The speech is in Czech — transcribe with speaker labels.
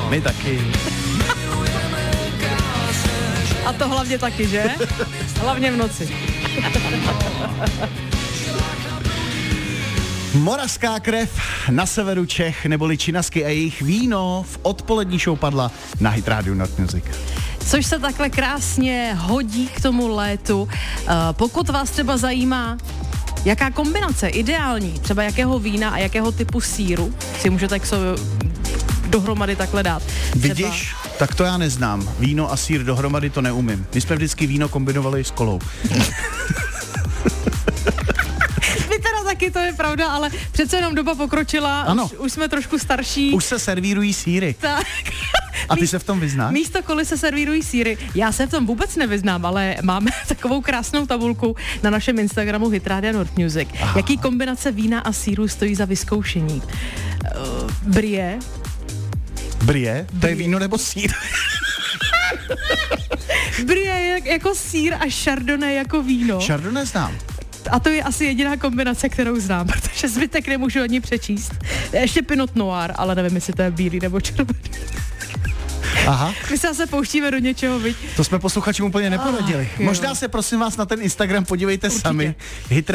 Speaker 1: My taky.
Speaker 2: A to hlavně taky, že? Hlavně v noci.
Speaker 1: Moravská krev na severu Čech, neboli Činasky a jejich víno v odpolední show padla na Hit Radio Not Music.
Speaker 2: Což se takhle krásně hodí k tomu létu. Pokud vás třeba zajímá, jaká kombinace ideální, třeba jakého vína a jakého typu sýru si můžete dohromady takhle dát.
Speaker 1: Vidíš? Tak to já neznám. Víno a sýr dohromady to neumím. My jsme vždycky víno kombinovali s kolou.
Speaker 2: Vy teda taky, to je pravda, ale přece jenom doba pokročila,
Speaker 1: ano.
Speaker 2: Už jsme trošku starší.
Speaker 1: Už se servírují sýry.
Speaker 2: Tak.
Speaker 1: A ty se v tom vyznáš?
Speaker 2: Místo koly se servírují sýry. Já se v tom vůbec nevyznám, ale máme takovou krásnou tabulku na našem Instagramu Hit Radio North Music. Aha. Jaký kombinace vína a sýru stojí za vyzkoušení? Brie.
Speaker 1: Brie? To je víno nebo sýr?
Speaker 2: Brie je jako sýr a chardonnay jako víno.
Speaker 1: Chardonnay znám.
Speaker 2: A to je asi jediná kombinace, kterou znám, protože zbytek nemůžu ani přečíst. Ještě Pinot Noir, ale nevím, jestli to je bílý nebo červený.
Speaker 1: Aha.
Speaker 2: My se zase pouštíme do něčeho, viď?
Speaker 1: To jsme posluchačům úplně neporadili. Možná se prosím vás na ten Instagram podívejte určitě sami. Hit